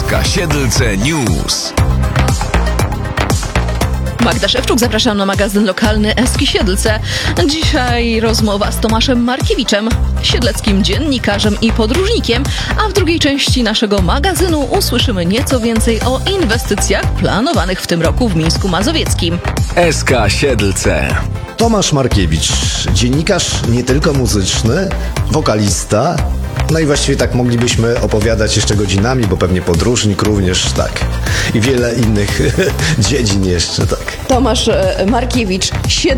SK Siedlce News. Magda Szewczuk, zapraszam na magazyn lokalny Eski Siedlce. Dzisiaj rozmowa z Tomaszem Markiewiczem, siedleckim dziennikarzem i podróżnikiem, a w drugiej części naszego magazynu usłyszymy nieco więcej o inwestycjach planowanych w tym roku w Mińsku Mazowieckim. SK Siedlce. Tomasz Markiewicz, dziennikarz nie tylko muzyczny, wokalista, no i właściwie tak moglibyśmy opowiadać jeszcze godzinami, bo pewnie podróżnik również, tak. I wiele innych dziedzin jeszcze, tak. Tomasz Markiewicz,